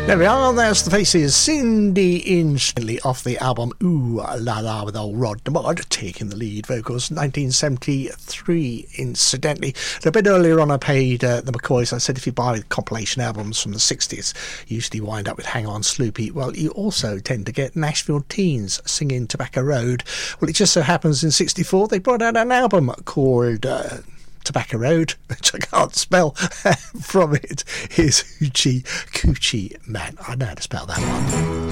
There we are, there's the Faces, Cindy Instantly, off the album Ooh La La with old Rod DeMond taking the lead vocals, 1973 incidentally. A bit earlier on I paid the McCoys. I said if you buy compilation albums from the 60s, you usually wind up with Hang On Sloopy. Well, you also tend to get Nashville Teens singing Tobacco Road. Well, it just so happens in 64 they brought out an album called Tobacco Road, which I can't spell. From it is Hoochie Coochie Man. I know how to spell that one.